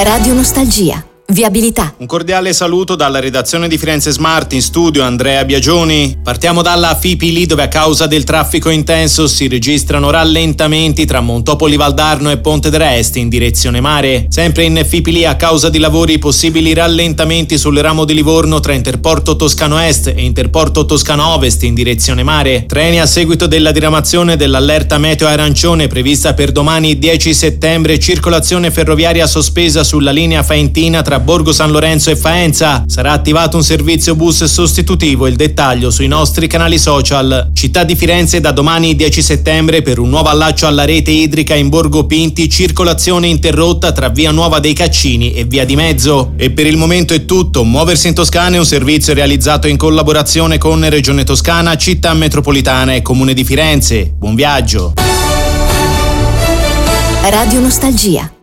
Radio Nostalgia. Viabilità. Un cordiale saluto dalla redazione di Firenze Smart, in studio Andrea Biagioni. Partiamo dalla Fipili, dove a causa del traffico intenso si registrano rallentamenti tra Montopoli Valdarno e Ponte d'Este in direzione mare. Sempre in Fipili, a causa di lavori, possibili rallentamenti sul ramo di Livorno tra Interporto Toscano Est e Interporto Toscano Ovest in direzione mare. Treni a seguito della diramazione dell'allerta meteo arancione prevista per domani 10 settembre, circolazione ferroviaria sospesa sulla linea Faentina tra Borgo San Lorenzo e Faenza. Sarà attivato un servizio bus sostitutivo, il dettaglio sui nostri canali social. Città di Firenze da domani 10 settembre per un nuovo allaccio alla rete idrica in Borgo Pinti, circolazione interrotta tra via Nuova dei Caccini e via di Mezzo. E per il momento è tutto. Muoversi in Toscana è un servizio realizzato in collaborazione con Regione Toscana, Città Metropolitana e Comune di Firenze. Buon viaggio. Radio Nostalgia.